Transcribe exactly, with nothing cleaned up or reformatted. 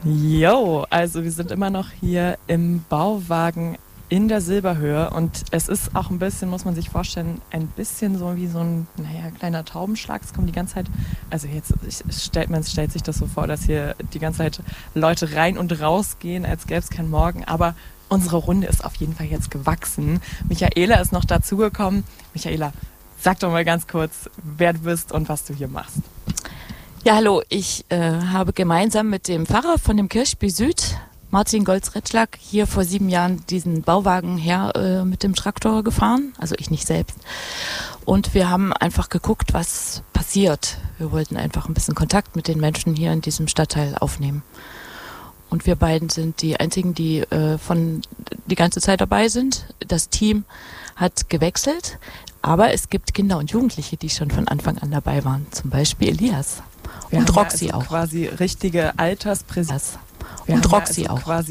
Jo, also wir sind immer noch hier im Bauwagen in der Silberhöhe und es ist auch ein bisschen, muss man sich vorstellen, ein bisschen so wie so ein, naja, kleiner Taubenschlag. Es kommen die ganze Zeit, also jetzt stellt man stellt sich das so vor, dass hier die ganze Zeit Leute rein und raus gehen, als gäbe es keinen Morgen, aber unsere Runde ist auf jeden Fall jetzt gewachsen. Michaela ist noch dazugekommen. Michaela, sag doch mal ganz kurz, wer du bist und was du hier machst. Ja, hallo, ich äh, habe gemeinsam mit dem Pfarrer von dem Kirchspiel Süd, Martin Golz-Retschlag, hier vor sieben Jahren diesen Bauwagen her äh, mit dem Traktor gefahren, also ich nicht selbst. Und wir haben einfach geguckt, was passiert. Wir wollten einfach ein bisschen Kontakt mit den Menschen hier in diesem Stadtteil aufnehmen. Und wir beiden sind die einzigen, die äh, von die ganze Zeit dabei sind. Das Team hat gewechselt, aber es gibt Kinder und Jugendliche, die schon von Anfang an dabei waren. Zum Beispiel Elias. Wir und haben Roxy also auch. Quasi richtige Alterspräsenz. Und Roxy also auch. Quasi